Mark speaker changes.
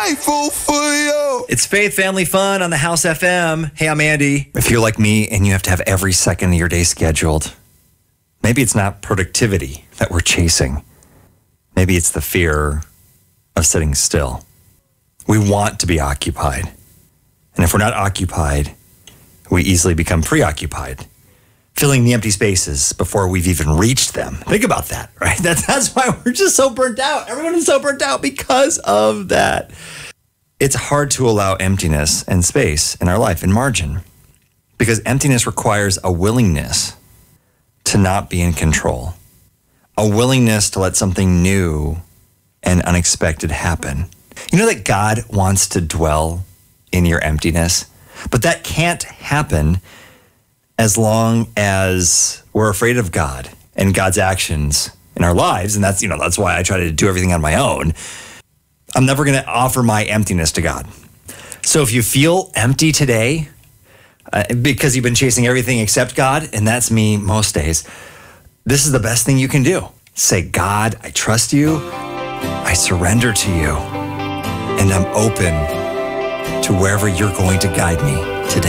Speaker 1: grateful for you.
Speaker 2: It's Faith Family Fun on the House FM. Hey, I'm Andy. If you're like me and you have to have every second of your day scheduled, maybe it's not productivity that we're chasing. Maybe it's the fear of sitting still. We want to be occupied. And if we're not occupied, we easily become preoccupied, filling the empty spaces before we've even reached them. Think about that, right? That's why we're just so burnt out. Everyone is so burnt out because of that. It's hard to allow emptiness and space in our life and margin because emptiness requires a willingness to not be in control, a willingness to let something new and unexpected happen. You know that God wants to dwell in your emptiness, but that can't happen as long as we're afraid of God and God's actions in our lives. And that's why I try to do everything on my own. I'm never going to offer my emptiness to God. So if you feel empty today, because you've been chasing everything except God, and that's me most days, this is the best thing you can do. Say, God, I trust you. I surrender to you. And I'm open to wherever you're going to guide me.